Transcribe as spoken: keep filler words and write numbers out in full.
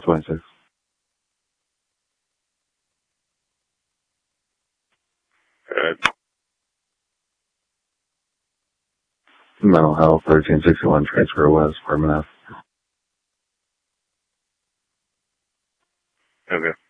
twenty-six. Alright. Mental health, thirteen sixty-one Transfer West, Permanent. Okay.